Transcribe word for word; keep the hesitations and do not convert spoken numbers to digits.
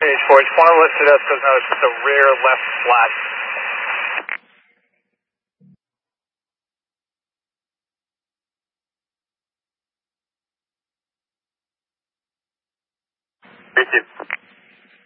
Page four, just want to list it up so no, it's just a rear left flat. Thank you.